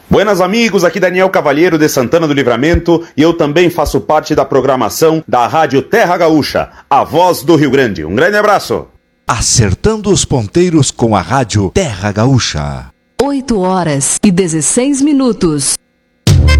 Buenas amigos, aqui Daniel Cavalheiro de Santana do Livramento e eu também faço parte da programação da Rádio Terra Gaúcha, a voz do Rio Grande. Um grande abraço. Acertando os ponteiros com a Rádio Terra Gaúcha. 8 horas e 16 minutos.